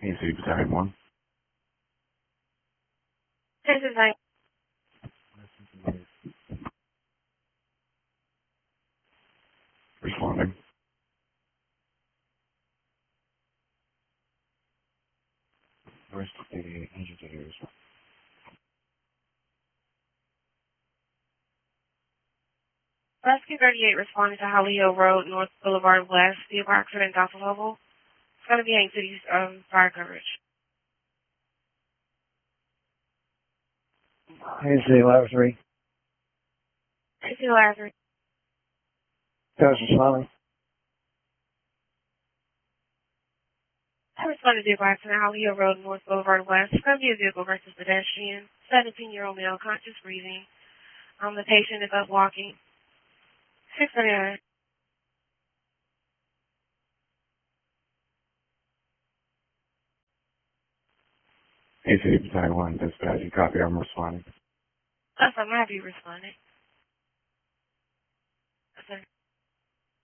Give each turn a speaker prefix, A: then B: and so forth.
A: AC Battalion 1.
B: This is like,
A: Responding. Where's the agent?
B: Rescue 38 responding to Holly Hill Road, North Boulevard West, vehicle accident, Alpha Level. It's going to be Haines City's fire coverage.
C: Haines City Laboratory.
B: Haines City Laboratory.
C: Coach responding.
B: I responded to vehicle accident, Holly Hill Road, North Boulevard West. It's going to be a vehicle versus pedestrian. 17-year-old male, conscious breathing. The patient is up walking. 639.
A: AC Battalion 1, dispatch. You copy, I'm responding.
B: I'm happy you responded. Okay.